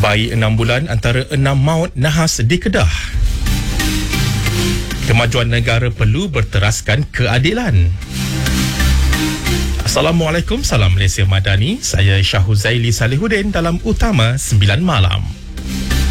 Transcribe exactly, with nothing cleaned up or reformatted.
Bayi enam bulan antara enam maut nahas di Kedah. Kemajuan negara perlu berteraskan keadilan. Assalamualaikum, salam Malaysia Madani. Saya Syahuzaili Salihuddin dalam Utama sembilan Malam.